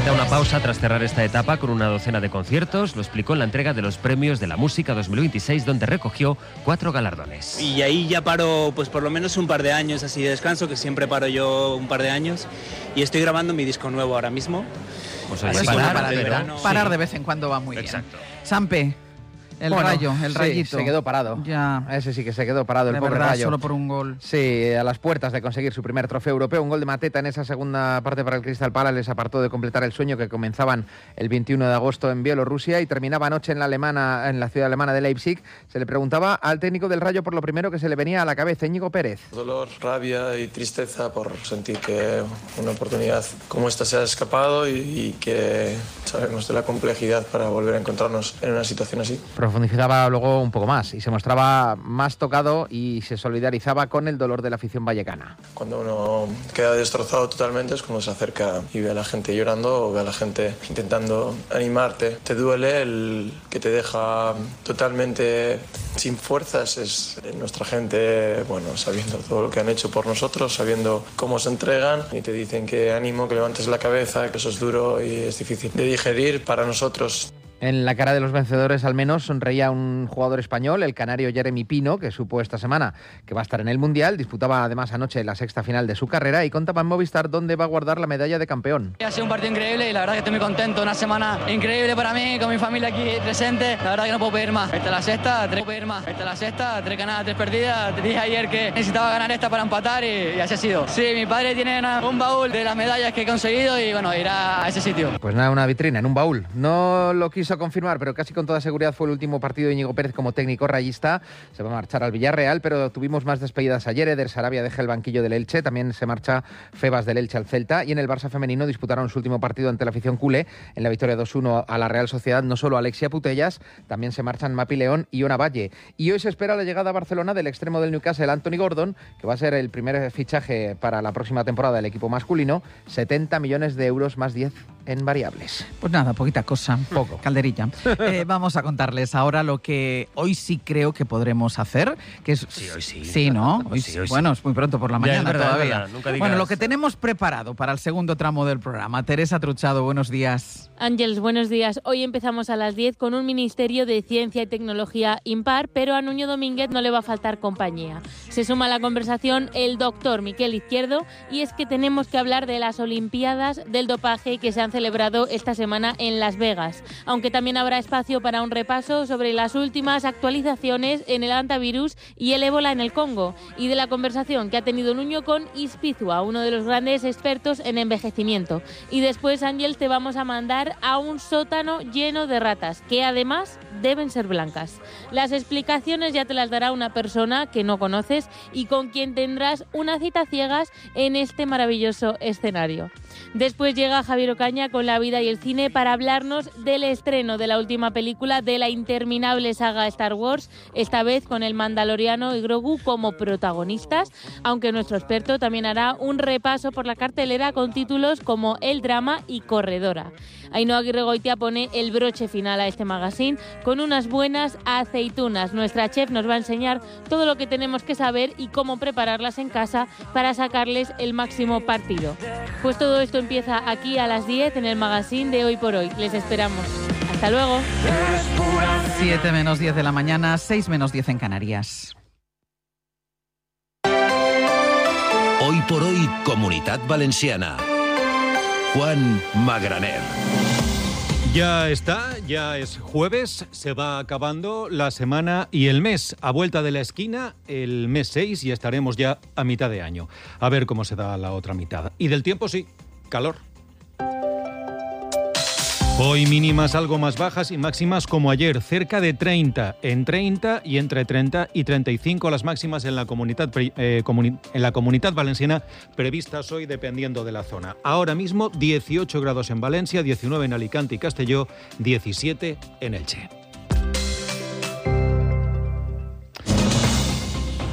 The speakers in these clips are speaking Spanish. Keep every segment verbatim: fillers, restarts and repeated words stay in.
da una pausa tras cerrar esta etapa con una docena de conciertos. Lo explicó en la entrega de los premios de la música dos mil veintiséis, donde recogió cuatro galardones. Y ahí ya paro pues por lo menos un par de años así de descanso, que siempre paro yo un par de años, y estoy grabando mi disco nuevo ahora mismo. Pues Así parar, para pero, verano. Parar de vez en cuando va muy Exacto. bien. Sampe, el Bueno, rayo, el sí, rayito. se quedó parado. Ya. Ese sí que se quedó parado, el De pobre verdad, Rayo. solo por un gol. Sí, a las puertas de conseguir su primer trofeo europeo. Un gol de Mateta en esa segunda parte para el Crystal Palace les apartó de completar el sueño que comenzaban el veintiuno de agosto en Bielorrusia y terminaba anoche en la alemana, en la ciudad alemana de Leipzig. Se le preguntaba al técnico del Rayo por lo primero que se le venía a la cabeza, Íñigo Pérez. Dolor, rabia y tristeza por sentir que una oportunidad como esta se ha escapado y, y que sabemos de la complejidad para volver a encontrarnos en una situación así. Profundizaba luego un poco más y se mostraba más tocado y se solidarizaba con el dolor de la afición vallecana. Cuando uno queda destrozado totalmente es cuando se acerca y ve a la gente llorando o ve a la gente intentando animarte. Te duele el que te deja totalmente sin fuerzas. Es nuestra gente, bueno, sabiendo todo lo que han hecho por nosotros, sabiendo cómo se entregan y te dicen que ánimo, que levantes la cabeza, que eso es duro y es difícil de digerir para nosotros. En la cara de los vencedores al menos sonreía un jugador español, el canario Jeremy Pino, que supo esta semana que va a estar en el Mundial. Disputaba además anoche la sexta final de su carrera y contaba en Movistar dónde va a guardar la medalla de campeón. Ha sido un partido increíble y la verdad que estoy muy contento. Una semana increíble para mí, con mi familia aquí presente. La verdad que no puedo pedir más. Esta es la sexta, tres, pedir más. Esta es la sexta, tres ganadas, tres perdidas. Te dije ayer que necesitaba ganar esta para empatar y, y así ha sido. Sí, mi padre tiene una, un baúl de las medallas que he conseguido y bueno, irá a ese sitio. Pues nada, una vitrina en un baúl. No lo quiso confirmar, pero casi con toda seguridad fue el último partido de Íñigo Pérez como técnico rayista. Se va a marchar al Villarreal, pero tuvimos más despedidas ayer. Eder Sarabia deja el banquillo del Elche, también se marcha Febas del Elche al Celta, y en el Barça femenino disputaron su último partido ante la afición culé en la victoria dos uno a la Real Sociedad. No solo Alexia Putellas, también se marchan Mapi León y Ona Valle. Y hoy se espera la llegada a Barcelona del extremo del Newcastle, Anthony Gordon, que va a ser el primer fichaje para la próxima temporada del equipo masculino. setenta millones de euros más diez en variables. Pues nada, poquita cosa. Poco. Calderilla. Eh, vamos a contarles ahora lo que hoy sí creo que podremos hacer. Que es, Sí, hoy sí. Sí, ¿no? Hoy Sí, hoy sí. Bueno, es muy pronto por la Ya, mañana es verdad, es todavía. verdad, nunca digas- Bueno, lo que tenemos preparado para el segundo tramo del programa. Teresa Truchado, buenos días. Ángels, buenos días. Hoy empezamos a las diez con un Ministerio de Ciencia y Tecnología impar, pero a Nuño Domínguez no le va a faltar compañía. Se suma a la conversación el doctor Miquel Izquierdo, y es que tenemos que hablar de las Olimpiadas del dopaje que se han celebrado esta semana en Las Vegas, aunque también habrá espacio para un repaso sobre las últimas actualizaciones en el antivirus y el ébola en el Congo, y de la conversación que ha tenido Nuño con Ispizua, uno de los grandes expertos en envejecimiento. Y después, Ángel, te vamos a mandar a un sótano lleno de ratas, que además deben ser blancas. Las explicaciones ya te las dará una persona que no conoces y con quien tendrás una cita ciegas en este maravilloso escenario. Después llega Javier Ocaña con la vida y el cine para hablarnos del estreno de la última película de la interminable saga Star Wars, esta vez con el Mandaloriano y Grogu como protagonistas, aunque nuestro experto también hará un repaso por la cartelera con títulos como El Drama y Corredora. Ainhoa Aguirregoitia pone el broche final a este magazine con unas buenas aceitunas. Nuestra chef nos va a enseñar todo lo que tenemos que saber y cómo prepararlas en casa para sacarles el máximo partido. Pues todo esto empieza aquí a las diez en el magazine de Hoy por Hoy. Les esperamos. Hasta luego. siete menos diez de la mañana, seis menos diez en Canarias. Hoy por Hoy, Comunitat Valenciana. Juan Magraner. Ya está, ya es jueves, se va acabando la semana y el mes. A vuelta de la esquina, el mes seis, y estaremos ya a mitad de año. A ver cómo se da la otra mitad. Y del tiempo, sí, calor. Hoy mínimas algo más bajas y máximas como ayer, cerca de treinta, en treinta y entre treinta y treinta y cinco las máximas en la comunidad, eh, comuni- en la comunidad valenciana previstas hoy dependiendo de la zona. Ahora mismo dieciocho grados en Valencia, diecinueve en Alicante y Castelló, diecisiete en Elche.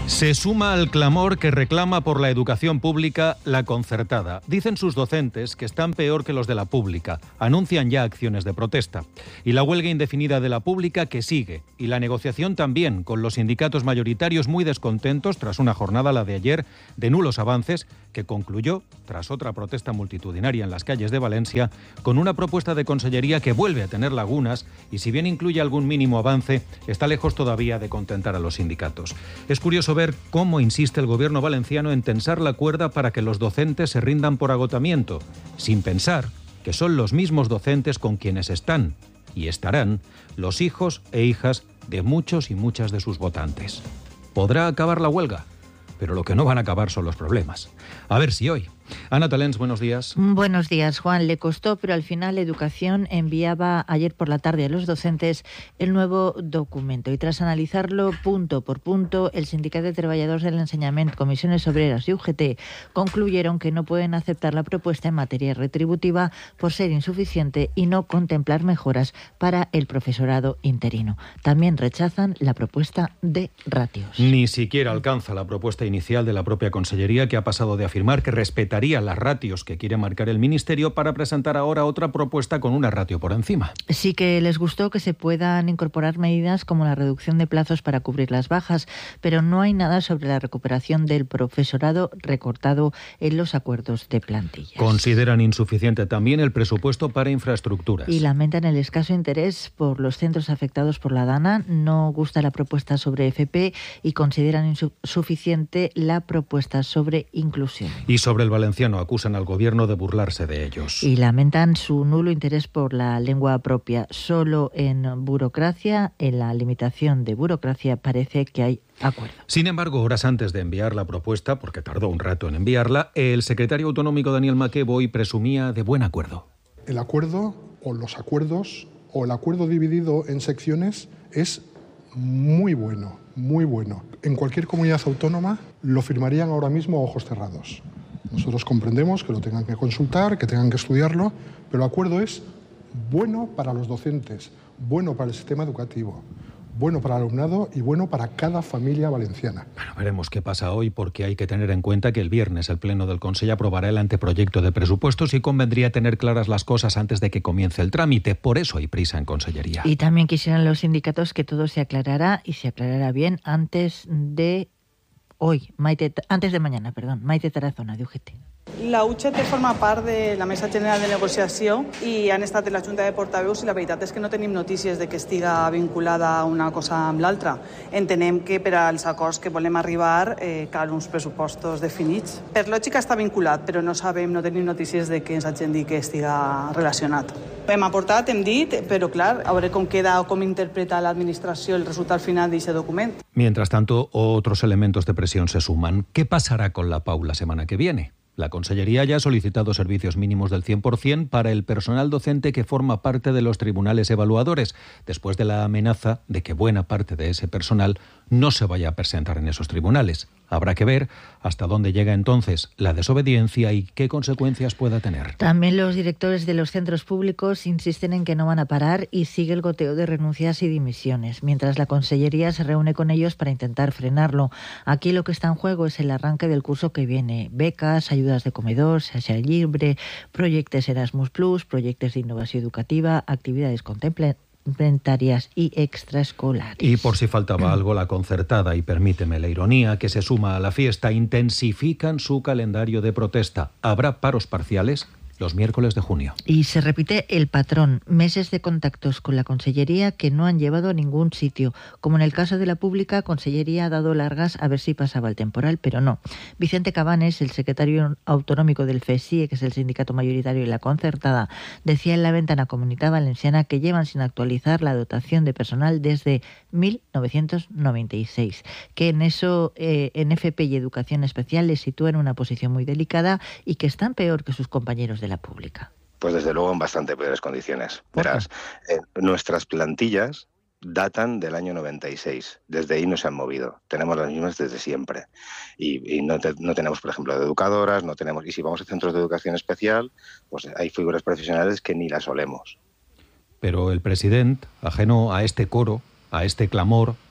Se suma al clamor que reclama por la educación pública la concertada. Dicen sus docentes que están peor que los de la pública. Anuncian ya acciones de protesta. Y la huelga indefinida de la pública que sigue. Y la negociación también, con los sindicatos mayoritarios muy descontentos tras una jornada, la de ayer, de nulos avances, que concluyó, tras otra protesta multitudinaria en las calles de Valencia, con una propuesta de consellería que vuelve a tener lagunas y, si bien incluye algún mínimo avance, está lejos todavía de contentar a los sindicatos. Es curioso ver cómo insiste el gobierno valenciano en tensar la cuerda para que los docentes se rindan por agotamiento, sin pensar que son los mismos docentes con quienes están y estarán los hijos e hijas de muchos y muchas de sus votantes. ¿Podrá acabar la huelga? Pero lo que no van a acabar son los problemas. A ver si hoy. Ana Talens, buenos días. Buenos días, Juan. Le costó, pero al final Educación enviaba ayer por la tarde a los docentes el nuevo documento. Y tras analizarlo punto por punto, el Sindicat de Treballadors del Ensenyament, Comisiones Obreras y U G T concluyeron que no pueden aceptar la propuesta en materia retributiva por ser insuficiente y no contemplar mejoras para el profesorado interino. También rechazan la propuesta de ratios. Ni siquiera alcanza la propuesta inicial de la propia Consellería, que ha pasado de afirmar que respetaría las ratios que quiere marcar el Ministerio para presentar ahora otra propuesta con una ratio por encima. Sí que les gustó que se puedan incorporar medidas como la reducción de plazos para cubrir las bajas, pero no hay nada sobre la recuperación del profesorado recortado en los acuerdos de plantillas. Consideran insuficiente también el presupuesto para infraestructuras. Y lamentan el escaso interés por los centros afectados por la DANA. No gusta la propuesta sobre F P y consideran insuficiente la propuesta sobre inclusión. Y sobre el valenciano acusan al gobierno de burlarse de ellos. Y lamentan su nulo interés por la lengua propia. Solo en burocracia, en la limitación de burocracia, parece que hay acuerdo. Sin embargo, horas antes de enviar la propuesta, porque tardó un rato en enviarla, el secretario autonómico Daniel Maquebo presumía de buen acuerdo. El acuerdo, o los acuerdos, o el acuerdo dividido en secciones es muy bueno, muy bueno. En cualquier comunidad autónoma lo firmarían ahora mismo a ojos cerrados. Nosotros comprendemos que lo tengan que consultar, que tengan que estudiarlo, pero el acuerdo es bueno para los docentes, bueno para el sistema educativo, bueno para el alumnado y bueno para cada familia valenciana. Bueno, veremos qué pasa hoy, porque hay que tener en cuenta que el viernes el Pleno del Consell aprobará el anteproyecto de presupuestos y convendría tener claras las cosas antes de que comience el trámite. Por eso hay prisa en Consellería. Y también quisieran los sindicatos que todo se aclarara y se aclarara bien antes de hoy, Maite, antes de mañana, perdón. Maite Tarazona, de U G T. La U G T forma part de la Mesa General de Negociació i han estat en la Junta de Portaveus i la veritat és que no tenim notícies de que estiga vinculada una cosa amb l'altra. Entenem que per als acords que volem arribar eh, cal uns pressupostos definits. Per lògica està vinculat, però no sabem, no tenim notícies de que ens hagin dit que estiga relacionat. Hem aportat, hem dit, però clar, a veure com queda o com interpreta l'administració el resultat final d'aquest document. Mientras tanto, otros elementos de presión se suman. ¿Qué pasará con la P A U la semana que viene? La Consellería ya ha solicitado servicios mínimos del cien por ciento para el personal docente que forma parte de los tribunales evaluadores, después de la amenaza de que buena parte de ese personal no se vaya a presentar en esos tribunales. Habrá que ver hasta dónde llega entonces la desobediencia y qué consecuencias pueda tener. También los directores de los centros públicos insisten en que no van a parar y sigue el goteo de renuncias y dimisiones, mientras la Consellería se reúne con ellos para intentar frenarlo. Aquí lo que está en juego es el arranque del curso que viene. Becas, ayudas de comedor, xarxa lliure, projectes Erasmus plus, proyectos de innovación educativa, actividades complementarias y extraescolares. Y por si faltaba algo, la concertada, y permíteme la ironía, que se suma a la fiesta, intensifican su calendario de protesta. ¿Habrá paros parciales? Los miércoles de junio. Y se repite el patrón, meses de contactos con la Consellería que no han llevado a ningún sitio. Como en el caso de la pública, Consellería ha dado largas a ver si pasaba el temporal, pero no. Vicente Cabanes, el secretario autonómico del F E S I E, que es el sindicato mayoritario de la concertada, decía en la ventana Comunitat Valenciana que llevan sin actualizar la dotación de personal desde mil novecientos noventa y seis, que en eso, eh, en F P y Educación Especial les sitúa en una posición muy delicada y que están peor que sus compañeros de la pública. Pues desde luego en bastante peores condiciones. Verás, eh, nuestras plantillas datan del año noventa y seis. Desde ahí no se han movido. Tenemos las mismas desde siempre. Y, y no, te, no tenemos, por ejemplo, de educadoras, no tenemos. Y si vamos a centros de educación especial, pues hay figuras profesionales que ni las olemos. Pero el presidente, ajeno a este coro, a este clamor,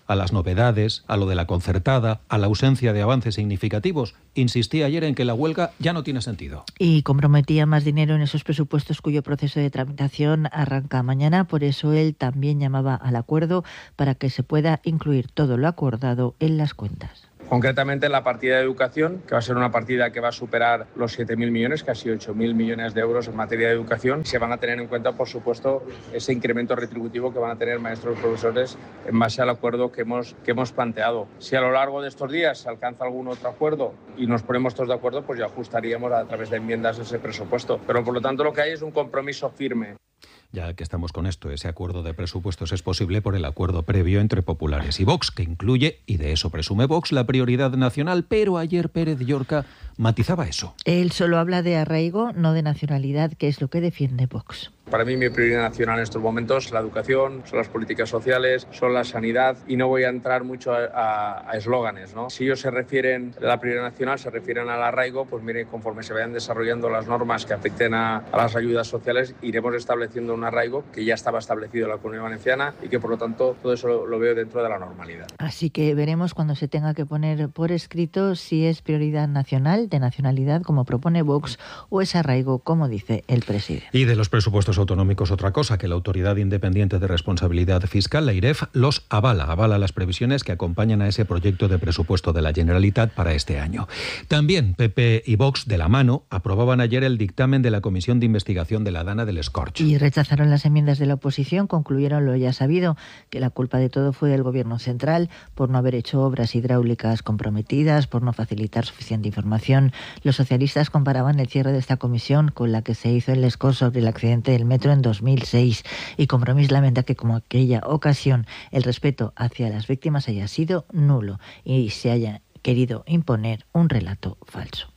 a las novedades, a lo de la concertada, a la ausencia de avances significativos. Insistía ayer en que la huelga ya no tiene sentido. Y comprometía más dinero en esos presupuestos cuyo proceso de tramitación arranca mañana. Por eso él también llamaba al acuerdo para que se pueda incluir todo lo acordado en las cuentas. Concretamente en la partida de educación, que va a ser una partida que va a superar los siete mil millones, casi ocho mil millones de euros en materia de educación. Se van a tener en cuenta, por supuesto, ese incremento retributivo que van a tener maestros y profesores en base al acuerdo que hemos, que hemos planteado. Si a lo largo de estos días se alcanza algún otro acuerdo y nos ponemos todos de acuerdo, pues ya ajustaríamos a través de enmiendas ese presupuesto. Pero por lo tanto lo que hay es un compromiso firme. Ya que estamos con esto, ese acuerdo de presupuestos es posible por el acuerdo previo entre populares y Vox, que incluye, y de eso presume Vox, la prioridad nacional, pero ayer Pérez Llorca matizaba eso. Él solo habla de arraigo, no de nacionalidad, que es lo que defiende Vox. Para mí mi prioridad nacional en estos momentos es la educación, son las políticas sociales, son la sanidad y no voy a entrar mucho a eslóganes, ¿no? Si ellos se refieren, la prioridad nacional se refieren al arraigo, pues mire, conforme se vayan desarrollando las normas que afecten a, a las ayudas sociales, iremos estableciendo un arraigo que ya estaba establecido en la Comunidad Valenciana y que por lo tanto todo eso lo, lo veo dentro de la normalidad. Así que veremos cuando se tenga que poner por escrito si es prioridad nacional, de nacionalidad, como propone Vox, o es arraigo, como dice el presidente. Y de los presupuestos autonómicos otra cosa, que la Autoridad Independiente de Responsabilidad Fiscal, la I R E F, los avala, avala las previsiones que acompañan a ese proyecto de presupuesto de la Generalitat para este año. También P P y Vox, de la mano, aprobaban ayer el dictamen de la Comisión de Investigación de la Dana del Escorch. Y rechazaron las enmiendas de la oposición, concluyeron lo ya sabido, que la culpa de todo fue del Gobierno central por no haber hecho obras hidráulicas comprometidas, por no facilitar suficiente información. Los socialistas comparaban el cierre de esta comisión con la que se hizo en Les Corts sobre el accidente del metro en dos mil seis, y Compromís lamenta que como aquella ocasión el respeto hacia las víctimas haya sido nulo y se haya querido imponer un relato falso.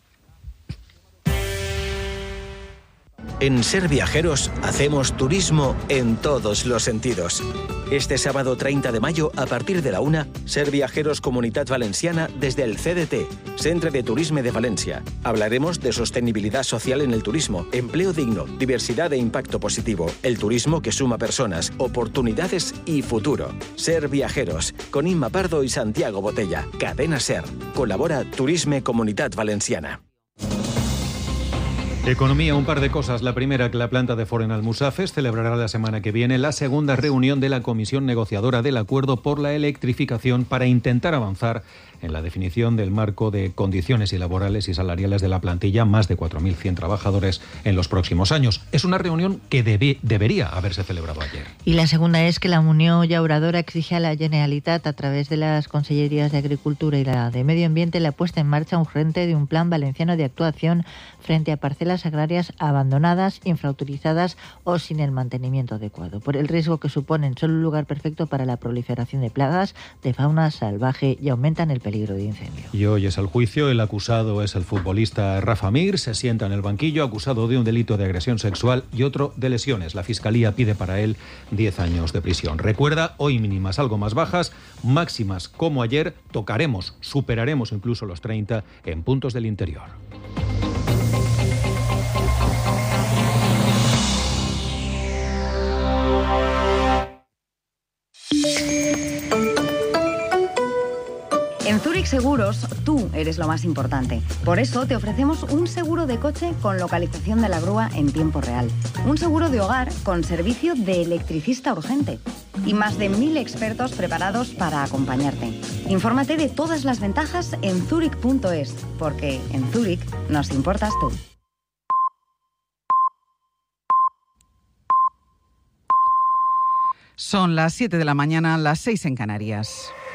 En Ser Viajeros hacemos turismo en todos los sentidos. Este sábado treinta de mayo, a partir de la una, Ser Viajeros Comunitat Valenciana desde el C D T, Centre de Turisme de Valencia. Hablaremos de sostenibilidad social en el turismo, empleo digno, diversidad e impacto positivo, el turismo que suma personas, oportunidades y futuro. Ser Viajeros, con Inma Pardo y Santiago Botella. Cadena Ser. Colabora Turisme Comunitat Valenciana. Economía, un par de cosas. La primera, que la planta de Ford en Almusafes celebrará la semana que viene la segunda reunión de la comisión negociadora del acuerdo por la electrificación para intentar avanzar en la definición del marco de condiciones y laborales y salariales de la plantilla, más de cuatro mil cien trabajadores en los próximos años. Es una reunión que debe, debería haberse celebrado ayer. Y la segunda es que la Unión Llauradora exige a la Generalitat, a través de las Consellerías de Agricultura y la de Medio Ambiente, la puesta en marcha urgente de un plan valenciano de actuación frente a parcelas agrarias abandonadas, infrautilizadas o sin el mantenimiento adecuado, por el riesgo que suponen. Son un lugar perfecto para la proliferación de plagas, de fauna salvaje y aumentan el peligro de incendio. Y hoy es el juicio. El acusado es el futbolista Rafa Mir. Se sienta en el banquillo, acusado de un delito de agresión sexual y otro de lesiones. La Fiscalía pide para él diez años de prisión. Recuerda, hoy mínimas algo más bajas, máximas como ayer. Tocaremos, superaremos incluso los treinta en puntos del interior. En Zurich Seguros, tú eres lo más importante. Por eso te ofrecemos un seguro de coche con localización de la grúa en tiempo real. Un seguro de hogar con servicio de electricista urgente. Y más de mil expertos preparados para acompañarte. Infórmate de todas las ventajas en zurich punto es, porque en Zurich nos importas tú. Son las siete de la mañana, las seis en Canarias.